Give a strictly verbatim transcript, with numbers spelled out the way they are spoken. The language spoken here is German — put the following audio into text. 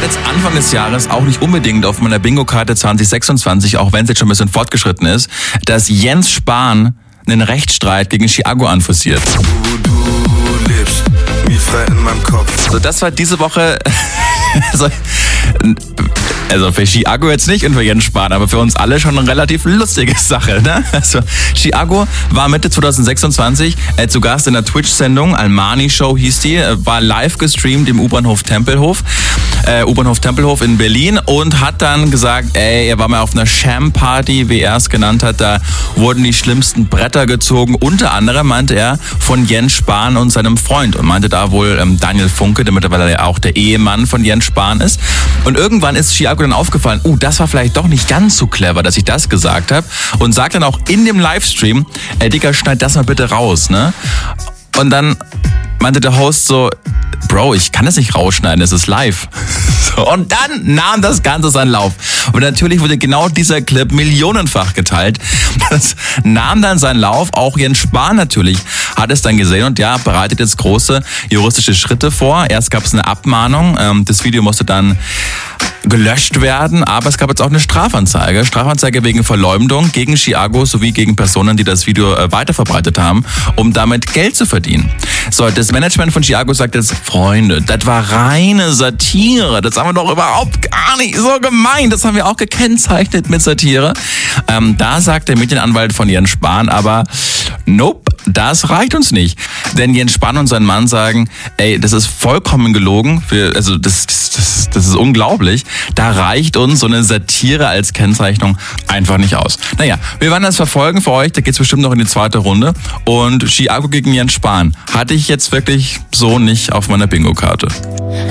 jetzt Anfang des Jahres auch nicht unbedingt auf meiner Bingo-Karte zwanzig sechsundzwanzig, auch wenn es jetzt schon ein bisschen fortgeschritten ist, dass Jens Spahn einen Rechtsstreit gegen Chiago anforciert. Du, du lebst mietfrei in meinem Kopf. Also das war diese Woche... also, also für Chiago jetzt nicht und für Jens Spahn, aber für uns alle schon eine relativ lustige Sache. Ne? Also Chiago war Mitte zwanzig sechsundzwanzig äh, zu Gast in der Twitch-Sendung, Almani Show hieß die, äh, war live gestreamt im U-Bahnhof Tempelhof, äh, U-Bahnhof Tempelhof in Berlin und hat dann gesagt, ey, er war mal auf einer Sham-Party, wie er es genannt hat, da wurden die schlimmsten Bretter gezogen, unter anderem meinte er von Jens Spahn und seinem Freund und meinte da wohl ähm, Daniel Funke, der mittlerweile ja auch der Ehemann von Jens Spahn ist. Und irgendwann ist Chiago dann aufgefallen, uh, das war vielleicht doch nicht ganz so clever, dass ich das gesagt habe. Und sagt dann auch in dem Livestream, ey Digga, schneid das mal bitte raus, ne? Und dann meinte der Host so, Bro, ich kann das nicht rausschneiden, es ist live. So, und dann nahm das Ganze seinen Lauf. Und natürlich wurde genau dieser Clip millionenfach geteilt. Das nahm dann seinen Lauf. Auch Jens Spahn natürlich hat es dann gesehen und ja, bereitet jetzt große juristische Schritte vor. Erst gab es eine Abmahnung. Das Video musste dann gelöscht werden, aber es gab jetzt auch eine Strafanzeige. Strafanzeige wegen Verleumdung gegen Chiago sowie gegen Personen, die das Video weiterverbreitet haben, um damit Geld zu verdienen. So, das Management von Chiago sagt jetzt, Freunde, das war reine Satire. Das haben wir doch überhaupt gar nicht so gemeint. Das haben wir auch gekennzeichnet mit Satire. Ähm, da sagt der Medienanwalt von Jens Spahn aber, nope, das reicht uns nicht. Denn Jens Spahn und sein Mann sagen, ey, das ist vollkommen gelogen. Wir, also das, das, das ist unglaublich. Da reicht uns so eine Satire als Kennzeichnung einfach nicht aus. Naja, wir werden das verfolgen für euch. Da geht's bestimmt noch in die zweite Runde. Und Chiago gegen Jens Spahn hatte ich jetzt wirklich so nicht auf meiner Bingo-Karte.